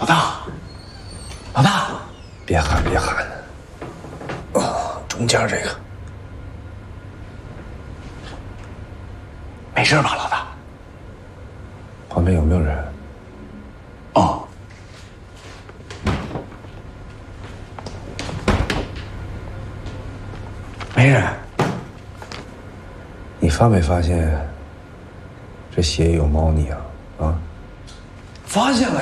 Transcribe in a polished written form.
老大，老大， 别喊，别喊！中间这个， 没事吧，老大？ 旁边有没有人？ 哦，没人。 你发没发现这鞋有猫腻啊？啊？ 发现了。